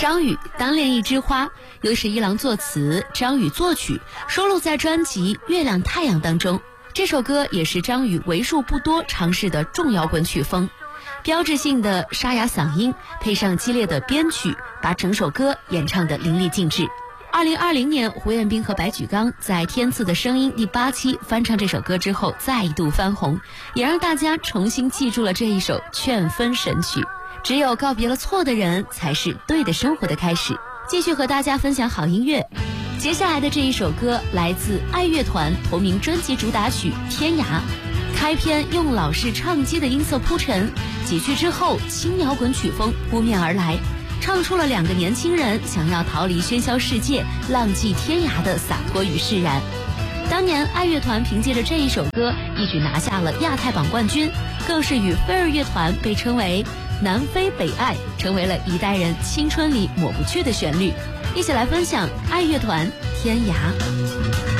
张宇当恋一枝花，由十一郎作词，张宇作曲，收录在专辑《月亮太阳》当中。这首歌也是张宇为数不多尝试的重摇滚曲风，标志性的沙哑嗓音配上激烈的编曲，把整首歌演唱得淋漓尽致。2020年，胡彦斌和白举纲在《天赐的声音》第8期翻唱这首歌之后，再度翻红，也让大家重新记住了这一首劝分神曲。只有告别了错的人，才是对的生活的开始。继续和大家分享好音乐。接下来的这一首歌来自爱乐团同名专辑主打曲《天涯》，开篇用老式唱机的音色铺陈，几句之后轻摇滚曲风扑面而来，唱出了2个年轻人想要逃离喧嚣世界，浪迹天涯的洒脱与释然。当年爱乐团凭借着这一首歌一举拿下了亚太榜冠军，更是与飞儿乐团被称为南非北爱，成为了一代人青春里抹不去的旋律。一起来分享爱乐团《天涯》。